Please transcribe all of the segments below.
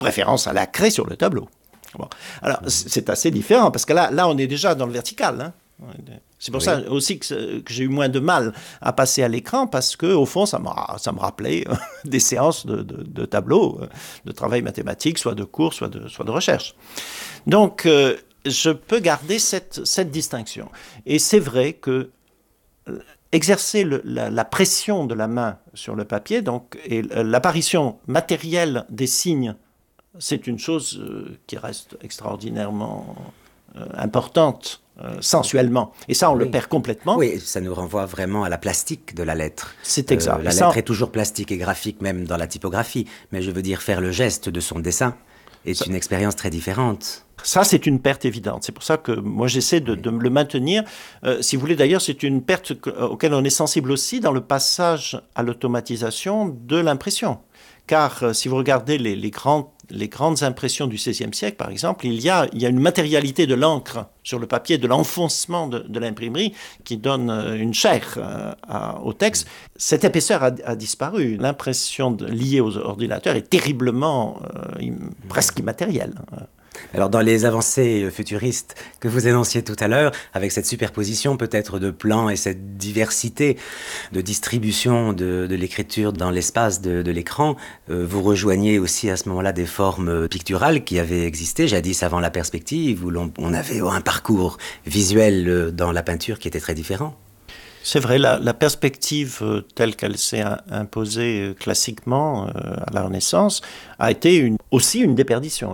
préférence à la craie sur le tableau. Bon. Alors, c'est assez différent, parce que là, on est déjà dans le vertical. Hein. C'est pour ça aussi que j'ai eu moins de mal à passer à l'écran, parce qu'au fond, ça me rappelait des séances de tableau, de travail mathématique, soit de cours, soit de recherche. Donc, je peux garder cette distinction. Et c'est vrai que exercer la pression de la main sur le papier, donc, et l'apparition matérielle des signes, c'est une chose qui reste extraordinairement importante sensuellement. Et ça, on le perd complètement. Oui, ça nous renvoie vraiment à la plastique de la lettre. C'est exact. La lettre est toujours plastique et graphique, même dans la typographie. Mais je veux dire, faire le geste de son dessin est une expérience très différente. Ça, c'est une perte évidente. C'est pour ça que moi, j'essaie de le maintenir. Si vous voulez, d'ailleurs, c'est une perte auquel on est sensible aussi dans le passage à l'automatisation de l'impression. Car si vous regardez les grandes impressions du XVIe siècle, par exemple, il y a une matérialité de l'encre sur le papier, de l'enfoncement de l'imprimerie qui donne une chair au texte. Cette épaisseur a disparu. L'impression liée aux ordinateurs est terriblement, presque immatérielle. Alors dans les avancées futuristes que vous énonciez tout à l'heure, avec cette superposition peut-être de plans et cette diversité de distribution de l'écriture dans l'espace de l'écran, vous rejoignez aussi à ce moment-là des formes picturales qui avaient existé jadis avant la perspective, où on avait un parcours visuel dans la peinture qui était très différent. C'est vrai, la perspective telle qu'elle s'est imposée classiquement à la Renaissance a été aussi une déperdition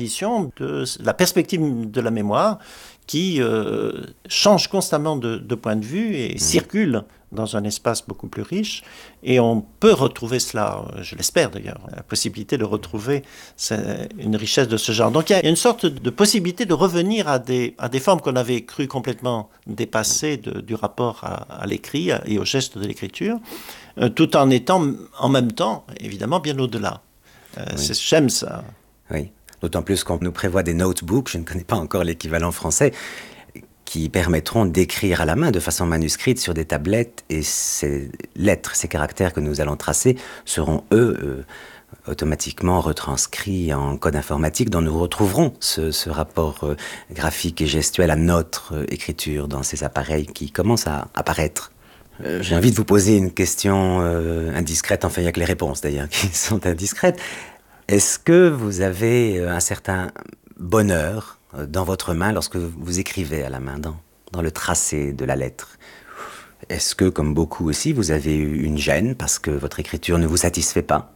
de la perspective de la mémoire qui change constamment de point de vue et circule dans un espace beaucoup plus riche. Et on peut retrouver cela, je l'espère d'ailleurs, la possibilité de retrouver une richesse de ce genre. Donc il y a une sorte de possibilité de revenir à des formes qu'on avait cru complètement dépassées du rapport à l'écrit et au geste de l'écriture, tout en étant en même temps, évidemment, bien au-delà. J'aime ça. Oui, d'autant plus qu'on nous prévoit des notebooks, je ne connais pas encore l'équivalent français, qui permettront d'écrire à la main de façon manuscrite sur des tablettes, et ces lettres, ces caractères que nous allons tracer seront, automatiquement retranscrits en code informatique dont nous retrouverons ce rapport graphique et gestuel à notre écriture dans ces appareils qui commencent à apparaître. J'ai envie de vous poser une question indiscrète, enfin il n'y a que les réponses d'ailleurs qui sont indiscrètes. Est-ce que vous avez un certain bonheur dans votre main lorsque vous écrivez à la main, dans le tracé de la lettre? Est-ce que, comme beaucoup aussi, vous avez eu une gêne parce que votre écriture ne vous satisfait pas?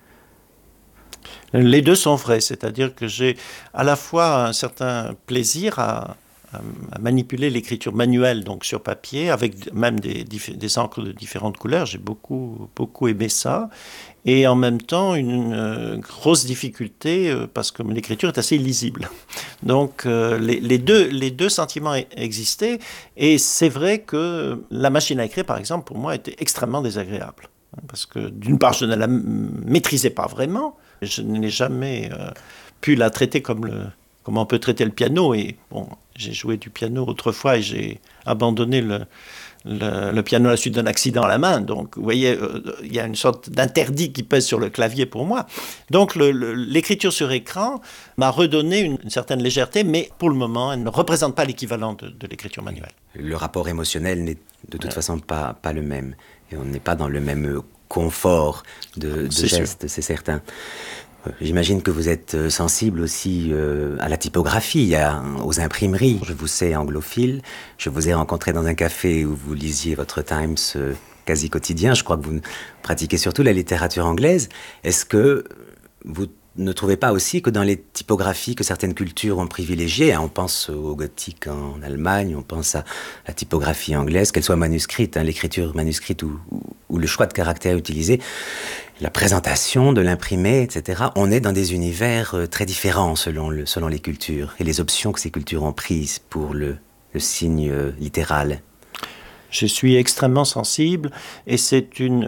Les deux sont vrais, c'est-à-dire que j'ai à la fois un certain plaisir à manipuler l'écriture manuelle, donc sur papier, avec même des encres de différentes couleurs. J'ai beaucoup aimé ça. Et en même temps, une grosse difficulté, parce que mon écriture est assez illisible. Donc, les deux sentiments existaient. Et c'est vrai que la machine à écrire, par exemple, pour moi, était extrêmement désagréable. Parce que, d'une part, je ne la maîtrisais pas vraiment. Je n'ai jamais pu la traiter comme on peut traiter le piano. Et bon, j'ai joué du piano autrefois et j'ai abandonné le piano à la suite d'un accident à la main. Donc, vous voyez, il y a une sorte d'interdit qui pèse sur le clavier pour moi. Donc, l'écriture sur écran m'a redonné une certaine légèreté, mais pour le moment, elle ne représente pas l'équivalent de l'écriture manuelle. Le rapport émotionnel n'est de toute façon pas le même. Et on n'est pas dans le même confort de geste, c'est certain. J'imagine que vous êtes sensible aussi à la typographie, aux imprimeries. Je vous sais anglophile, je vous ai rencontré dans un café où vous lisiez votre Times quasi quotidien. Je crois que vous pratiquez surtout la littérature anglaise. Est-ce que vous ne trouvez pas aussi que dans les typographies que certaines cultures ont privilégiées, on pense au gothique en Allemagne, on pense à la typographie anglaise, qu'elle soit manuscrite, l'écriture manuscrite ou le choix de caractères utilisé, la présentation de l'imprimé, etc. On est dans des univers très différents selon les cultures et les options que ces cultures ont prises pour le signe littéral. Je suis extrêmement sensible et c'est une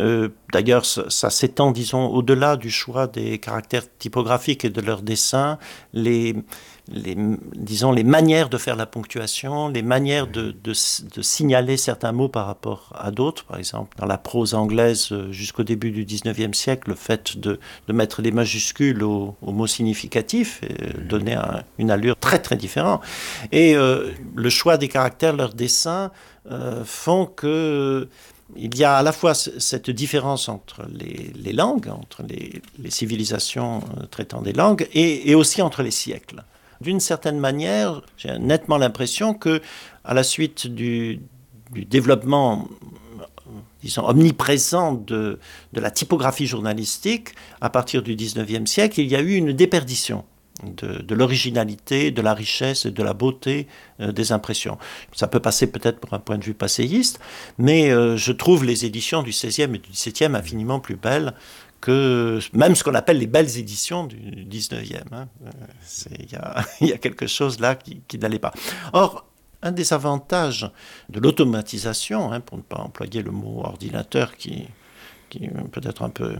D'ailleurs, ça s'étend, disons, au-delà du choix des caractères typographiques et de leur dessin, disons, les manières de faire la ponctuation, les manières de signaler certains mots par rapport à d'autres. Par exemple, dans la prose anglaise jusqu'au début du 19e siècle, le fait de mettre des majuscules aux mots significatifs donnait une allure très très différente. Et le choix des caractères, leurs dessins, font que il y a à la fois cette différence entre les langues, entre les civilisations traitant des langues, et aussi entre les siècles. D'une certaine manière, j'ai nettement l'impression que, à la suite du développement, disons, omniprésent de la typographie journalistique, à partir du 19e siècle, il y a eu une déperdition de l'originalité, de la richesse et de la beauté des impressions. Ça peut passer peut-être pour un point de vue passéiste, mais je trouve les éditions du XVIe et du XVIIe infiniment plus belles que même ce qu'on appelle les belles éditions du XIXe. Hein. Il y a quelque chose là qui n'allait pas. Or, un des avantages de l'automatisation, hein, pour ne pas employer le mot ordinateur qui peut-être un peu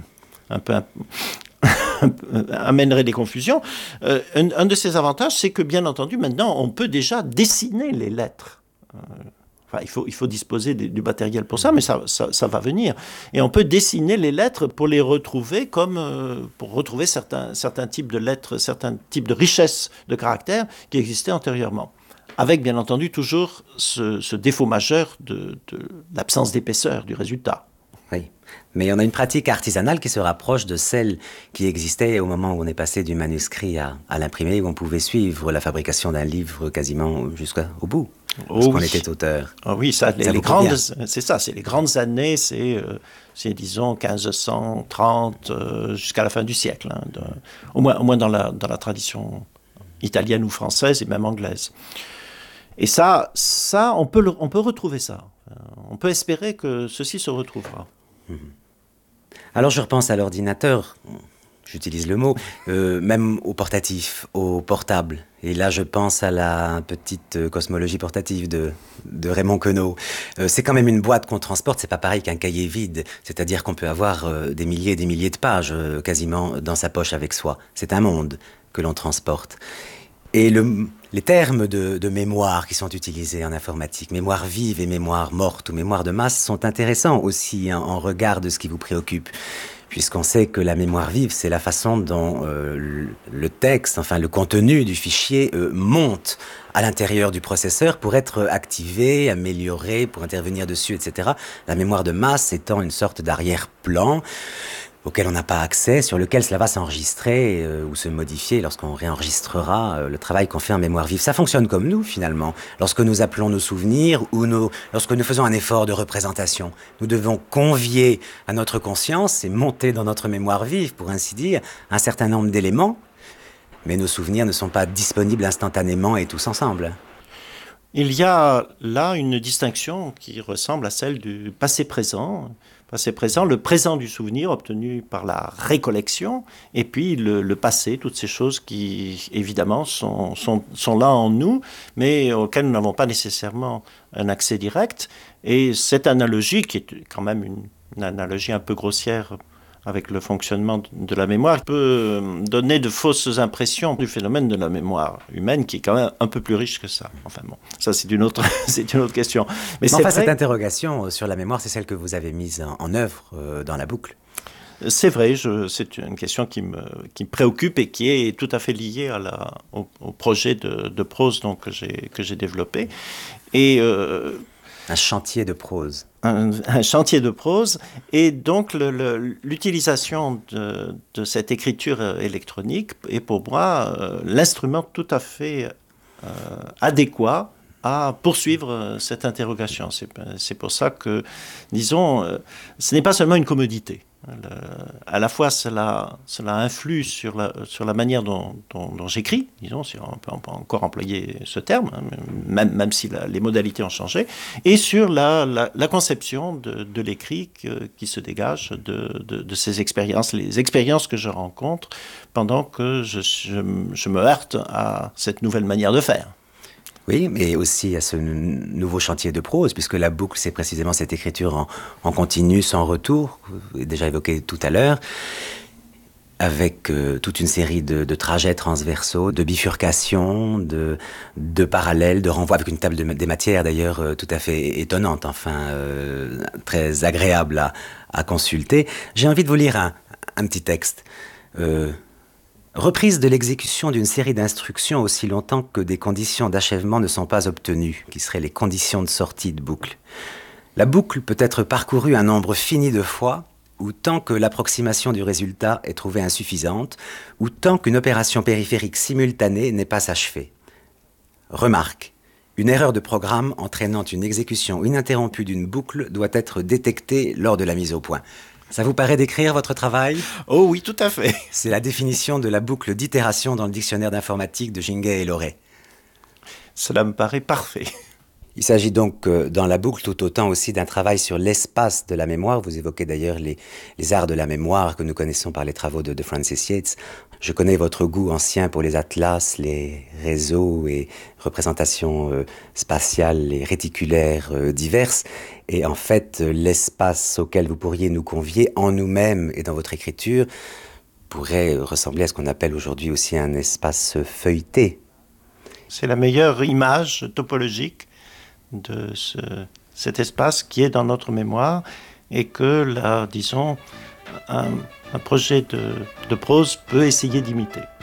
amènerait des confusions. Un de ces avantages, c'est que, bien entendu, maintenant, on peut déjà dessiner les lettres. Enfin, il faut disposer du matériel pour ça, mais ça va venir. Et on peut dessiner les lettres pour les retrouver pour retrouver certains types de lettres, certains types de richesses de caractères qui existaient antérieurement. Avec, bien entendu, toujours ce défaut majeur de l'absence d'épaisseur du résultat. Oui, mais on a une pratique artisanale qui se rapproche de celle qui existait au moment où on est passé du manuscrit à l'imprimé, où on pouvait suivre la fabrication d'un livre quasiment jusqu'au bout, lorsqu'on était auteur. Oh oui, c'est les grandes années, c'est disons 1530 jusqu'à la fin du siècle, hein, au moins dans la tradition italienne ou française et même anglaise. Et ça on peut retrouver ça. On peut espérer que ceci se retrouvera. Alors je repense à l'ordinateur, j'utilise le mot, même au portatif, au portable. Et là je pense à la petite cosmologie portative de Raymond Queneau. C'est quand même une boîte qu'on transporte, c'est pas pareil qu'un cahier vide. C'est-à-dire qu'on peut avoir des milliers et des milliers de pages quasiment dans sa poche avec soi. C'est un monde que l'on transporte. Et les termes de mémoire qui sont utilisés en informatique, mémoire vive et mémoire morte ou mémoire de masse, sont intéressants aussi en regard de ce qui vous préoccupe. Puisqu'on sait que la mémoire vive, c'est la façon dont le texte, enfin le contenu du fichier monte à l'intérieur du processeur pour être activé, amélioré, pour intervenir dessus, etc. La mémoire de masse étant une sorte d'arrière-plan auquel on n'a pas accès, sur lequel cela va s'enregistrer ou se modifier lorsqu'on réenregistrera le travail qu'on fait en mémoire vive. Ça fonctionne comme nous, finalement. Lorsque nous appelons nos souvenirs ou lorsque nous faisons un effort de représentation, nous devons convier à notre conscience et monter dans notre mémoire vive, pour ainsi dire, un certain nombre d'éléments, mais nos souvenirs ne sont pas disponibles instantanément et tous ensemble. Il y a là une distinction qui ressemble à celle du passé-présent. Passé-présent, le présent du souvenir obtenu par la récollection, et puis le passé, toutes ces choses qui, évidemment, sont là en nous, mais auxquelles nous n'avons pas nécessairement un accès direct. Et cette analogie, qui est quand même une analogie un peu grossière avec le fonctionnement de la mémoire, peut donner de fausses impressions du phénomène de la mémoire humaine, qui est quand même un peu plus riche que ça. Enfin bon, ça c'est une autre question. Mais enfin, cette interrogation sur la mémoire, c'est celle que vous avez mise en œuvre dans la boucle. C'est vrai, c'est une question qui me préoccupe et qui est tout à fait liée au projet de prose donc, que j'ai développé. Et un chantier de prose. Un chantier de prose, et donc l'utilisation de cette écriture électronique est pour moi l'instrument tout à fait adéquat à poursuivre cette interrogation. C'est pour ça que, disons, ce n'est pas seulement une commodité. À la fois, cela influe sur la manière dont j'écris, disons, si on peut encore employer ce terme, hein, même si les modalités ont changé, et sur la conception de l'écrit qui se dégage de ces expériences, les expériences que je rencontre pendant que je me heurte à cette nouvelle manière de faire. Oui, mais aussi à ce nouveau chantier de prose, puisque la boucle, c'est précisément cette écriture en continu, sans retour, déjà évoqué tout à l'heure, avec toute une série de trajets transversaux, de bifurcations, de parallèles, de renvois, avec une table des matières d'ailleurs tout à fait étonnante, enfin très agréable à consulter. J'ai envie de vous lire un petit texte. Reprise de l'exécution d'une série d'instructions aussi longtemps que des conditions d'achèvement ne sont pas obtenues, qui seraient les conditions de sortie de boucle. La boucle peut être parcourue un nombre fini de fois, ou tant que l'approximation du résultat est trouvée insuffisante, ou tant qu'une opération périphérique simultanée n'est pas achevée. Remarque, une erreur de programme entraînant une exécution ininterrompue d'une boucle doit être détectée lors de la mise au point. Ça vous paraît décrire votre travail? Oh oui, tout à fait. C'est la définition de la boucle d'itération dans le dictionnaire d'informatique de Ginguet et Loret. Cela me paraît parfait. Il s'agit donc dans la boucle tout autant aussi d'un travail sur l'espace de la mémoire. Vous évoquez d'ailleurs les arts de la mémoire que nous connaissons par les travaux de Francis Yates. Je connais votre goût ancien pour les atlas, les réseaux et représentations spatiales et réticulaires diverses. Et en fait, l'espace auquel vous pourriez nous convier en nous-mêmes et dans votre écriture pourrait ressembler à ce qu'on appelle aujourd'hui aussi un espace feuilleté. C'est la meilleure image topologique de cet espace qui est dans notre mémoire et que, là, disons, un projet de prose peut essayer d'imiter.